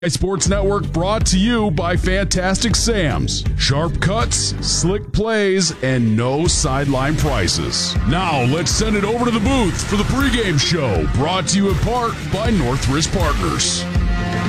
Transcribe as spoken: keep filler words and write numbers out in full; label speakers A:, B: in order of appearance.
A: Sports Network brought to you by Fantastic Sam's. Sharp cuts, slick plays, and no sideline prices. Now let's send it over to the booth for the pregame show, brought to you in part by Northwest Partners.